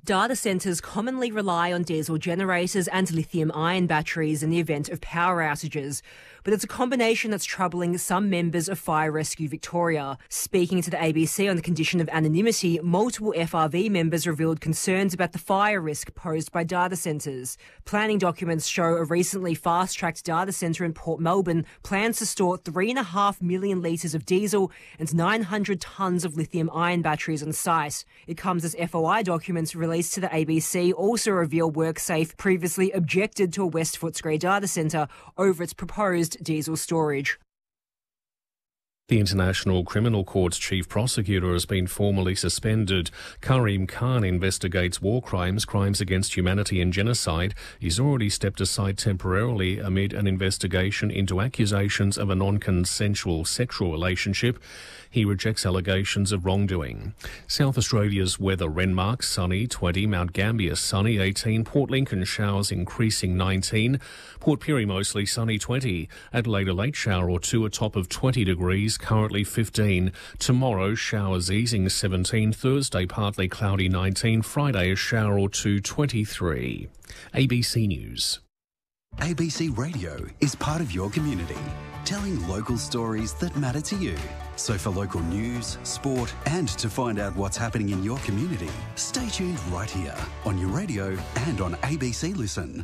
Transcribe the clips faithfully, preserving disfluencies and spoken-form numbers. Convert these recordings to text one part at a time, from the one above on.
Data centres commonly rely on diesel generators and lithium-ion batteries in the event of power outages, but it's a combination that's troubling some members of Fire Rescue Victoria. Speaking to the A B C on the condition of anonymity, multiple F R V members revealed concerns about the fire risk posed by data centres. Planning documents show a recently fast-tracked data centre in Port Melbourne plans to store three point five million litres of diesel and nine hundred tonnes of lithium-ion batteries on site. It comes as F O I documents released to the A B C also reveal WorkSafe previously objected to a West Footscray data centre over its proposed diesel storage. The International Criminal Court's chief prosecutor has been formally suspended. Karim Khan investigates war crimes, crimes against humanity and genocide. He's already stepped aside temporarily amid an investigation into accusations of a non-consensual sexual relationship. He rejects allegations of wrongdoing. South Australia's weather: Renmark sunny twenty, Mount Gambier sunny eighteen, Port Lincoln showers increasing nineteen, Port Pirie mostly sunny twenty, Adelaide a late shower or two, a top of twenty degrees, currently fifteen. Tomorrow showers easing seventeen, Thursday partly cloudy nineteen, Friday a shower or two, twenty-three. A B C News. A B C Radio is part of your community, telling local stories that matter to you. So for local news, sport, and to find out what's happening in your community, stay tuned right here on your radio and on A B C Listen.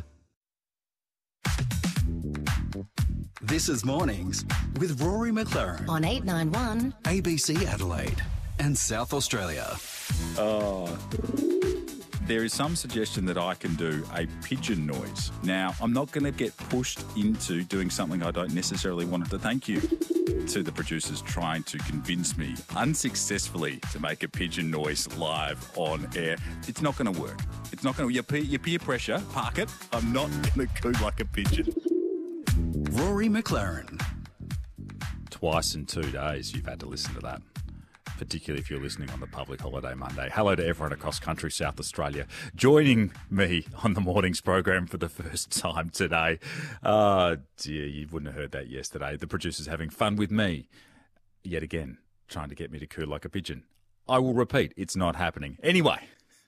This is Mornings with Rory McLaren on eight nine one A B C Adelaide and South Australia. Oh, there is some suggestion that I can do a pigeon noise. Now, I'm not going to get pushed into doing something I don't necessarily want to. Thank you to the producers trying to convince me unsuccessfully to make a pigeon noise live on air. It's not going to work. It's not going to. Your peer, your peer pressure, park it. I'm not going to coo like a pigeon. Rory McLaren. Twice in two days you've had to listen to that, particularly if you're listening on the public holiday Monday. Hello to everyone across country South Australia. Joining me on the mornings program for the first time today. Oh, dear, you wouldn't have heard that yesterday. The producer's having fun with me, yet again, trying to get me to coo like a pigeon. I will repeat, it's not happening. Anyway.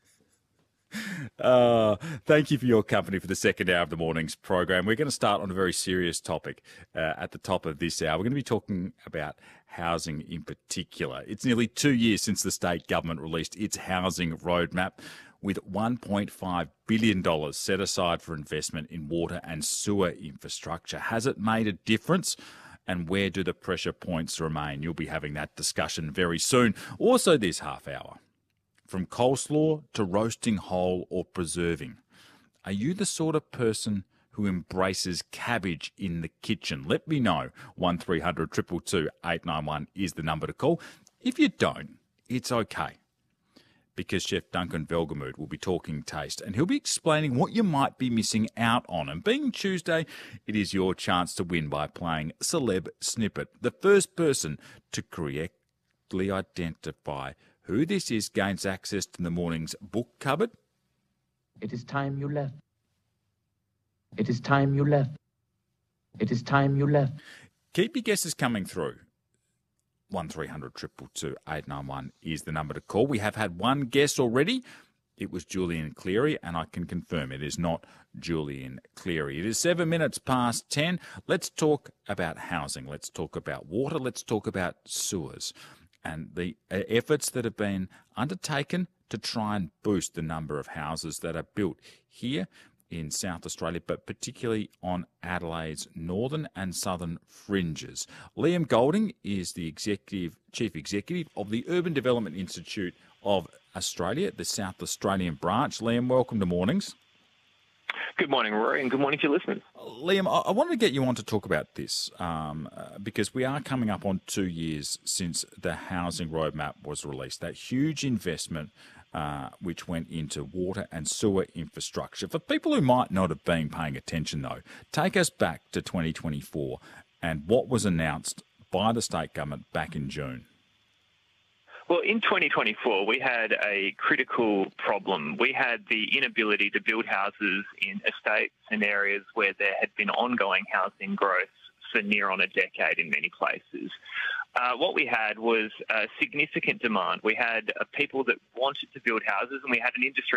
Uh, thank you for your company for the second hour of the morning's program. We're going to start on a very serious topic uh, at the top of this hour. We're going to be talking about housing in particular. It's nearly two years since the state government released its housing roadmap, with one point five billion dollars set aside for investment in water and sewer infrastructure. Has it made a difference? And where do the pressure points remain? You'll be having that discussion very soon. Also this half hour. From coleslaw to roasting whole or preserving, are you the sort of person who embraces cabbage in the kitchen? Let me know. one three hundred two two two eight nine one is the number to call. If you don't, it's okay, because Chef Duncan Velgemuth will be talking taste, and he'll be explaining what you might be missing out on. And being Tuesday, it is your chance to win by playing Celeb Snippet. The first person to correctly identify who this is gains access to the morning's book cupboard. It is time you left. It is time you left. It is time you left. Keep your guesses coming through. one three hundred two two two eight nine one is the number to call. We have had one guess already. It was Julian Cleary, and I can confirm it is not Julian Cleary. It is seven minutes past ten. Let's talk about housing. Let's talk about water. Let's talk about sewers and the efforts that have been undertaken to try and boost the number of houses that are built here in South Australia, but particularly on Adelaide's northern and southern fringes. Liam Golding is the executive chief executive of the Urban Development Institute of Australia, the South Australian branch. Liam, welcome to Mornings. Good morning, Rory, and good morning to your listeners. Liam, I wanted to get you on to talk about this um, uh, because we are coming up on two years since the housing roadmap was released. That huge investment uh, which went into water and sewer infrastructure. For people who might not have been paying attention, though, take us back to twenty twenty-four and what was announced by the state government back in June. Well, in twenty twenty-four, we had a critical problem. We had the inability to build houses in estates and areas where there had been ongoing housing growth for near on a decade in many places. Uh, what we had was uh, significant demand. We had uh, people that wanted to build houses, and we had an industry